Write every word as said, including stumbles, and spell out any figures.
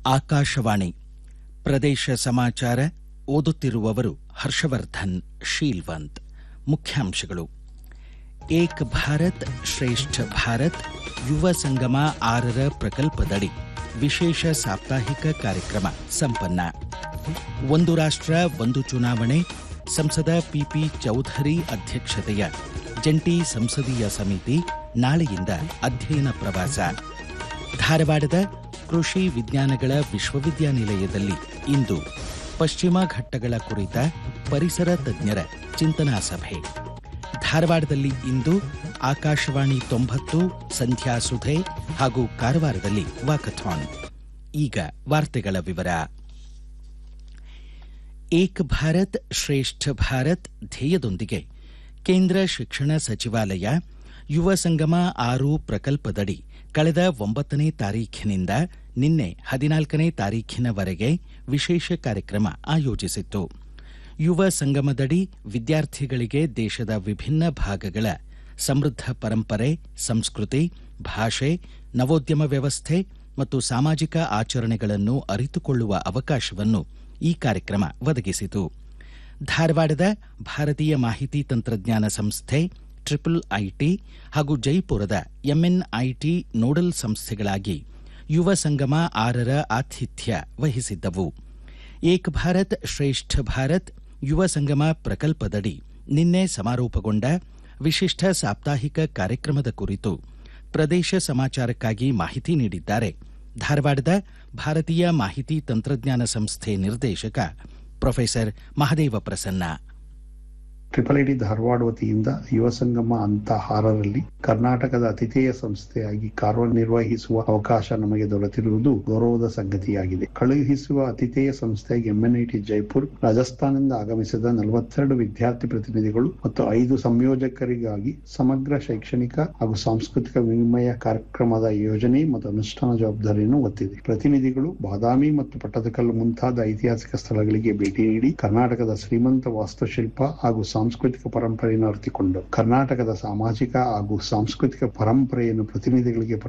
ಆಕಾಶವಾಣಿ ಪ್ರದೇಶ ಸಮಾಚಾರ ಓದುತ್ತಿರುವವರು ಹರ್ಷವರ್ಧನ್ ಶೀಲ್ವಂತ್. ಮುಖ್ಯಾಂಶಗಳು: ಏಕ್ ಭಾರತ್ ಶ್ರೇಷ್ಠ ಭಾರತ್ ಯುವ ಸಂಗಮ ಆರರ ಪ್ರಕಲ್ಪದಡಿ ವಿಶೇಷ ಸಾಪ್ತಾಹಿಕ ಕಾರ್ಯಕ್ರಮ ಸಂಪನ್ನ. ಒಂದು ರಾಷ್ಟ್ರ ಒಂದು ಚುನಾವಣೆ ಸಂಸದ ಪಿಪಿ ಚೌಧರಿ ಅಧ್ಯಕ್ಷತೆಯ ಜಂಟಿ ಸಂಸದೀಯ ಸಮಿತಿ ನಾಳೆಯಿಂದ ಅಧ್ಯಯನ ಪ್ರವಾಸ. ಧಾರವಾಡದ ಕೃಷಿ ವಿಜ್ಞಾನಗಳ ವಿಶ್ವವಿದ್ಯಾನಿಲಯದಲ್ಲಿ ಇಂದು ಪಶ್ಚಿಮ ಘಟ್ಟಗಳ ಕುರಿತ ಪರಿಸರ ತಜ್ಞರ ಚಿಂತನಾ ಸಭೆ. ಧಾರವಾಡದಲ್ಲಿ ಇಂದು ಆಕಾಶವಾಣಿ ತೊಂಬತ್ತು ಸಂಧ್ಯಾ ಸುಧೆ ಹಾಗೂ ಕಾರವಾರದಲ್ಲಿ ವಾಕಥಾನ್. ಈಗ ವಾರ್ತೆಗಳ ವಿವರ. ಏಕ್ ಭಾರತ್ ಶ್ರೇಷ್ಠ ಭಾರತ್ ಧ್ಯೇಯದೊಂದಿಗೆ ಕೇಂದ್ರ ಶಿಕ್ಷಣ ಸಚಿವಾಲಯ ಯುವ ಸಂಗಮ ಆರು ಪ್ರಕಲ್ಪದಡಿ ಕಳೆದ ಒಂಬತ್ತನೇ ತಾರೀಖಿನಿಂದ ನಿನ್ನೆ ಹದಿನಾಲ್ಕನೇ ತಾರೀಖಿನವರೆಗೆ ವಿಶೇಷ ಕಾರ್ಯಕ್ರಮ ಆಯೋಜಿಸಿತ್ತು. ಯುವ ಸಂಗಮದಡಿ ವಿದ್ಯಾರ್ಥಿಗಳಿಗೆ ದೇಶದ ವಿಭಿನ್ನ ಭಾಗಗಳ ಸಮೃದ್ಧ ಪರಂಪರೆ, ಸಂಸ್ಕೃತಿ, ಭಾಷೆ, ನವೋದ್ಯಮ ವ್ಯವಸ್ಥೆ ಮತ್ತು ಸಾಮಾಜಿಕ ಆಚರಣೆಗಳನ್ನು ಅರಿತುಕೊಳ್ಳುವ ಅವಕಾಶವನ್ನು ಈ ಕಾರ್ಯಕ್ರಮ ಒದಗಿಸಿತು. ಧಾರವಾಡದ ಭಾರತೀಯ ಮಾಹಿತಿ ತಂತ್ರಜ್ಞಾನ ಸಂಸ್ಥೆ, ಟ್ರಿಪಲ್ ಐಟಿ ಹಾಗೂ ಜೈಪುರದ ಎಂಎನ್ಐಟಿ ನೋಡಲ್ ಸಂಸ್ಥೆಗಳಾಗಿ ಯುವ ಸಂಗಮ ಆರರ ಆತಿಥ್ಯ ವಹಿಸಿದ್ದವು. ಏಕ್ ಭಾರತ್ ಶ್ರೇಷ್ಠ ಭಾರತ್ ಯುವ ಸಂಗಮ ಪ್ರಕಲ್ಪದಡಿ ನಿನ್ನೆ ಸಮಾರೋಪಗೊಂಡ ವಿಶಿಷ್ಟ ಸಾಪ್ತಾಹಿಕ ಕಾರ್ಯಕ್ರಮದ ಕುರಿತು ಪ್ರದೇಶ ಸಮಾಚಾರಕ್ಕಾಗಿ ಮಾಹಿತಿ ನೀಡಿದ್ದಾರೆ ಧಾರವಾಡದ ಭಾರತೀಯ ಮಾಹಿತಿ ತಂತ್ರಜ್ಞಾನ ಸಂಸ್ಥೆ ನಿರ್ದೇಶಕ professor Mahadeva Prasanna. Triple IT Dharwad ವತಿಯಿಂದ ಯುವ ಸಂಗಮ ಅಂತ ಆರರಲ್ಲಿ ಕರ್ನಾಟಕದ ಅತಿಥೇಯ ಸಂಸ್ಥೆಯಾಗಿ ಕಾರ್ಯನಿರ್ವಹಿಸುವ ಅವಕಾಶ ನಮಗೆ ದೊರೆತಿರುವುದು ಗೌರವದ ಸಂಗತಿಯಾಗಿದೆ. ಕಳುಹಿಸುವ ಅತಿಥೇಯ ಸಂಸ್ಥೆಯಾಗಿ ಎಂಎನ್ಐಟಿ ಜೈಪುರ್, ರಾಜಸ್ಥಾನದಿಂದ ಆಗಮಿಸಿದ ನಲವತ್ತೆರಡು ವಿದ್ಯಾರ್ಥಿ ಪ್ರತಿನಿಧಿಗಳು ಮತ್ತು ಐದು ಸಂಯೋಜಕರಿಗಾಗಿ ಸಮಗ್ರ ಶೈಕ್ಷಣಿಕ ಹಾಗೂ ಸಾಂಸ್ಕೃತಿಕ ವಿನಿಮಯ ಕಾರ್ಯಕ್ರಮದ ಯೋಜನೆ ಮತ್ತು ಅನುಷ್ಠಾನ ಜವಾಬ್ದಾರಿಯನ್ನು ಹೊತ್ತಿದೆ. ಪ್ರತಿನಿಧಿಗಳು ಬಾದಾಮಿ ಮತ್ತು ಪಟ್ಟದಕಲ್ಲು ಮುಂತಾದ ಐತಿಹಾಸಿಕ ಸ್ಥಳಗಳಿಗೆ ಭೇಟಿ ನೀಡಿ ಕರ್ನಾಟಕದ ಶ್ರೀಮಂತ ವಾಸ್ತುಶಿಲ್ಪ ಹಾಗೂ ಸಾಂಸ್ಕೃತಿಕ ಪರಂಪರೆಯನ್ನು ಅರಿತುಕೊಂಡು ಕರ್ನಾಟಕದ ಸಾಮಾಜಿಕ ಹಾಗೂ ಸಾಂಸ್ಕೃತಿಕ ಪರಂಪರೆಯನ್ನು ಪ್ರತಿನಿಧಿಗಳಿಗೆ